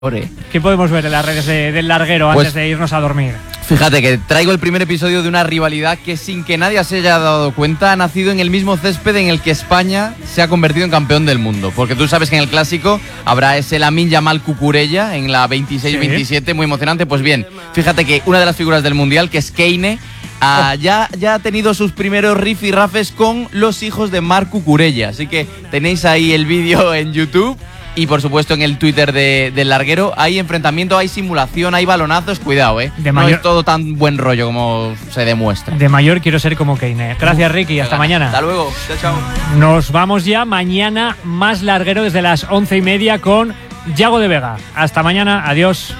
¿Qué podemos ver en las redes del larguero antes de irnos a dormir? Fíjate que traigo el primer episodio de una rivalidad que, sin que nadie se haya dado cuenta, ha nacido en el mismo césped en el que España se ha convertido en campeón del mundo. Porque tú sabes que en el Clásico habrá ese Lamine Yamal Cucurella en la 26-27, muy emocionante. Pues bien, fíjate que una de las figuras del Mundial, que es Kane, ya ha tenido sus primeros rifirrafes con los hijos de Marc Cucurella. Así que tenéis ahí el vídeo en YouTube. Y por supuesto en el Twitter del larguero hay enfrentamiento, hay simulación, hay balonazos, cuidado, no es todo tan buen rollo como se demuestra. De mayor quiero ser como Kane. Gracias, Ricky, hasta mañana. Hasta luego, chao. Nos vamos ya mañana, más larguero desde las 11:30 con Yago de Vega. Hasta mañana, adiós.